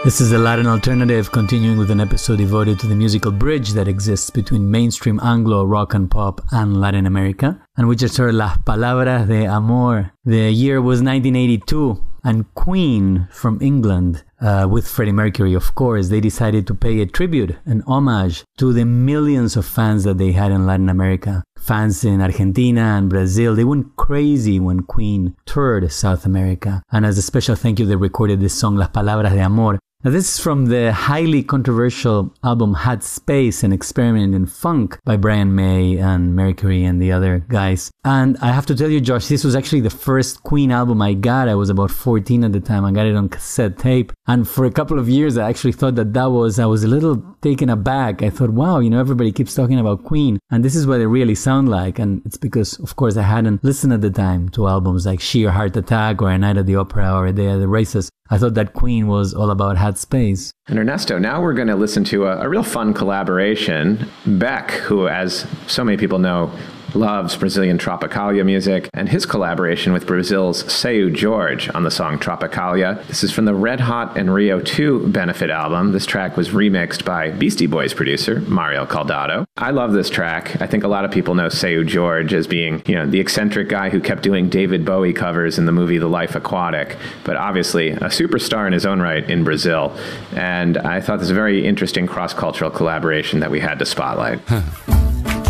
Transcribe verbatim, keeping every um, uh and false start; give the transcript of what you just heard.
This is the Latin Alternative, continuing with an episode devoted to the musical bridge that exists between mainstream Anglo rock and pop and Latin America, and we just heard Las Palabras de Amor. The year was nineteen eighty-two, and Queen from England, uh, with Freddie Mercury, of course, they decided to pay a tribute, an homage to the millions of fans that they had in Latin America. Fans in Argentina and Brazil, they went crazy when Queen toured South America. And as a special thank you, they recorded this song, Las Palabras de Amor. Now, this is from the highly controversial album Had Space, an experiment in funk by Brian May and Mercury and the other guys. And I have to tell you, Josh, this was actually the first Queen album I got. I was about fourteen at the time. I got it on cassette tape. And for a couple of years, I actually thought that that was, I was a little taken aback. I thought, wow, you know, everybody keeps talking about Queen, and this is what they really sound like. And it's because, of course, I hadn't listened at the time to albums like Sheer Heart Attack or A Night at the Opera or A Day at the Races. I thought that Queen was all about Had Space. And Ernesto, now we're going to listen to a, a real fun collaboration. Beck, who, as so many people know, loves Brazilian Tropicalia music, and his collaboration with Brazil's Seu Jorge on the song Tropicalia. This is from the Red Hot and Rio two benefit album. This track was remixed by Beastie Boys producer Mario Caldato. I love this track. I think a lot of people know Seu Jorge as being, you know, the eccentric guy who kept doing David Bowie covers in the movie The Life Aquatic, but obviously a superstar in his own right in Brazil. And I thought this was a very interesting cross-cultural collaboration that we had to spotlight.